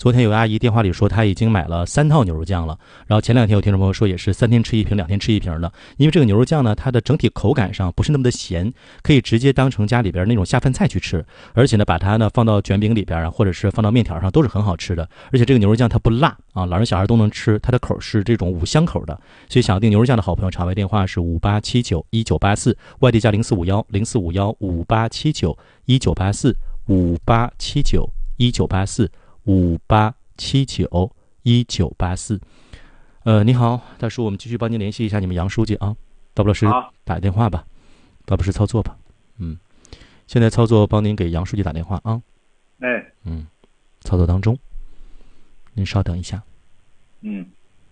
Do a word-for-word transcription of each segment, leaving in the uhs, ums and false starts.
昨天有个阿姨电话里说她已经买了三套牛肉酱了，然后前两天有听众朋友说也是三天吃一瓶，两天吃一瓶的。因为这个牛肉酱呢，它的整体口感上不是那么的咸，可以直接当成家里边那种下饭菜去吃，而且呢把它呢放到卷饼里边啊，或者是放到面条上都是很好吃的。而且这个牛肉酱它不辣啊，老人小孩都能吃，它的口是这种五香口的。所以想要订牛肉酱的好朋友，场外电话是五八七九一九八四，外地加零四五幺零四五幺五八七九一九八四五八七九一九八四五八七九一九八四。呃，你好，大叔，我们继续帮您联系一下你们杨书记啊，道老师打电话吧，道老师操作吧，嗯，现在操作帮您给杨书记打电话啊， 哎， 嗯，操作当中，您稍等一下， 嗯，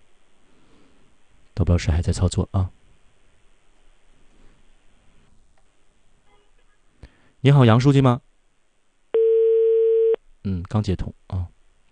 道老师还在操作啊。你好，杨书记吗？嗯，刚接通啊。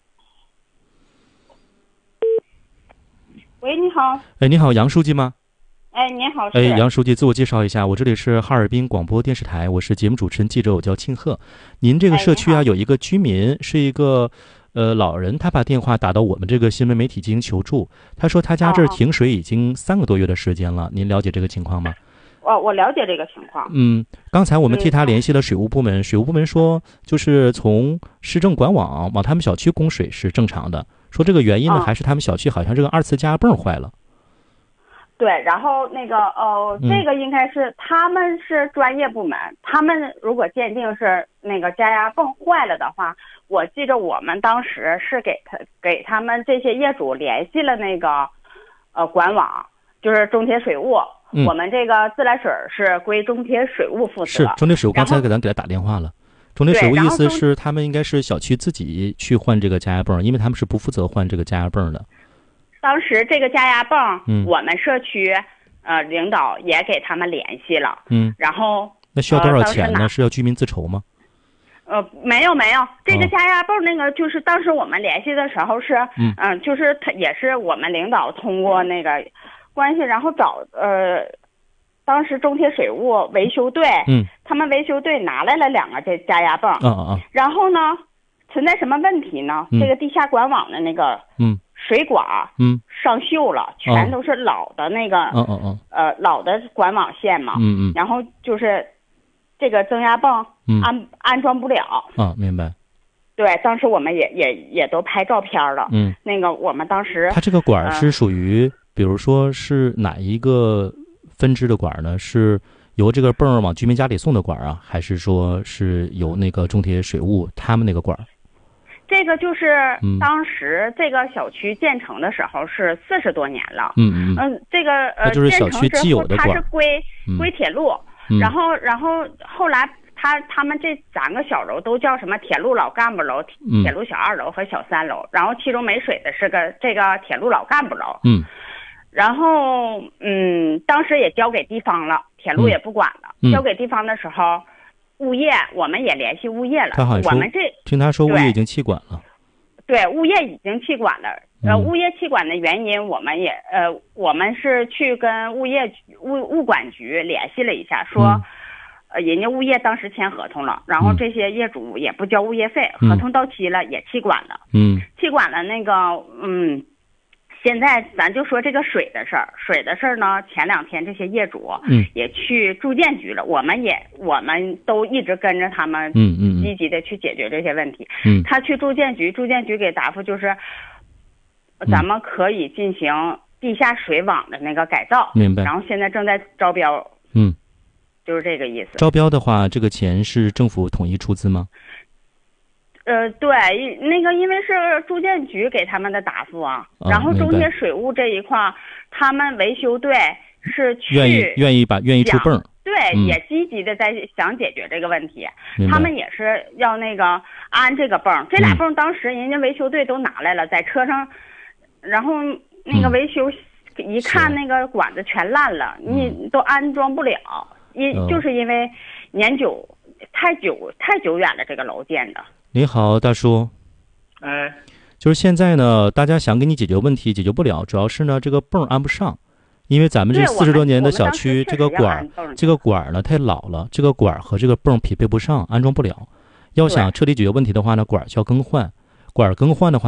喂，你好。 哎，你好，杨书记吗？ 哎，你好。 哎，杨书记，自我介绍一下，我这里是哈尔滨广播电视台，我是节目主持人记者，我叫庆贺。您这个社区啊，有一个居民是一个呃老人，他把电话打到我们这个新闻媒体进行求助，他说他家这儿停水已经三个多月的时间了，您了解这个情况吗？ 我我了解这个情况。 嗯，刚才我们替他联系了水务部门，水务部门说就是从市政管网往他们小区供水是正常的，说这个原因呢、哦、还是他们小区好像这个二次加压泵坏了。 对，然后那个哦，这个应该是他们是专业部门，嗯、他们如果鉴定是那个加压泵坏了的话，我记着我们当时是给他给他们这些业主联系了那个呃管网，就是中铁水务。嗯、我们这个自来水是归中铁水务负责。 是中铁水务，刚才给咱给他打电话了。中铁水务意思是他们应该是小区自己去换这个加压泵，因为他们是不负责换这个加压泵的。 当时这个加压泵，嗯，我们社区呃领导也给他们联系了，嗯，然后那需要多少钱呢？呃、是要居民自筹吗？ 呃，没有没有，这个加压泵那个就是当时我们联系的时候是，嗯、呃，就是他也是我们领导通过那个关系，然后找呃，当时中铁水务维修队，嗯，他们维修队拿来了两个这加压泵， 嗯嗯， 然后呢，存在什么问题呢？嗯、这个地下管网的那个，嗯，水管，嗯，上锈了，全都是老的那个， 嗯嗯嗯， 呃，老的管网线嘛， 嗯嗯， 然后就是这个增压泵，嗯，安安装不了， 啊，明白。 对，当时我们也也也都拍照片了，嗯，那个我们当时， 它这个管是属于。呃比如说是哪一个分支的管呢？是由这个泵往居民家里送的管啊，还是说是由那个中铁水务他们那个管？ 这个就是当时这个小区建成的时候是四十多年了， 嗯嗯嗯，这个呃就是小区既有的管， 它是归归铁路， 嗯、 然后然后后来他他们这三个小楼都叫什么铁路老干部楼、 嗯、 铁路小二楼和小三楼，然后其中没水的是个这个铁路老干部楼， 嗯。 然后，嗯，当时也交给地方了，铁路也不管了。 嗯、 交给地方的时候，物业我们也联系物业了。 他好像我们这听他说物业已经气管了。 对，物业已经气管了。呃， 嗯、 物业气管的原因，我们也呃，我们是去跟物业物物管局联系了一下，说， 嗯、 呃，人家物业当时签合同了，然后这些业主也不交物业费， 嗯、 合同到期了也气管了。 嗯， 气管了那个，嗯。现在咱就说这个水的事儿，水的事儿呢，前两天这些业主也去住建局了，嗯、我们也我们都一直跟着他们， 嗯嗯， 积极的去解决这些问题。 嗯， 他去住建局，住建局给答复就是，咱们可以进行地下水网的那个改造， 明白。 然后现在正在招标， 嗯， 就是这个意思。 招标的话，这个钱是政府统一出资吗？ 呃，对，那个因为是住建局给他们的答复啊， 哦、 然后中铁水务这一块，他们维修队是去愿意愿意把愿意出泵， 对， 嗯、 也积极的在想解决这个问题。他们也是要那个安这个泵，这俩泵当时人家维修队都拿来了，在车上，然后那个维修、嗯、一看那个管子全烂了， 嗯、 你都安装不了，因、 嗯、 就是因为年久太久太久远了，这个楼建的。 你好，大叔。 哎， 就是现在呢，大家想给你解决问题，解决不了，主要是呢这个泵安不上，因为咱们这四十多年的小区，这个管这个管呢太老了，这个管和这个泵匹配不上，安装不了。要想彻底解决问题的话呢，管就要更换，管更换的话。